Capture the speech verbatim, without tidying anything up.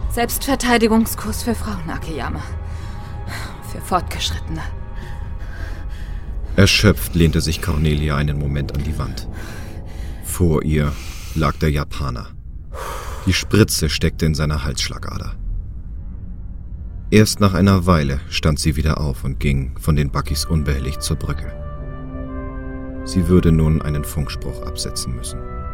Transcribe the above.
Selbstverteidigungskurs für Frauen, Akiyama. Für Fortgeschrittene. Erschöpft lehnte sich Cornelia einen Moment an die Wand. Vor ihr lag der Japaner. Die Spritze steckte in seiner Halsschlagader. Erst nach einer Weile stand sie wieder auf und ging von den Buckys unbehelligt zur Brücke. Sie würde nun einen Funkspruch absetzen müssen.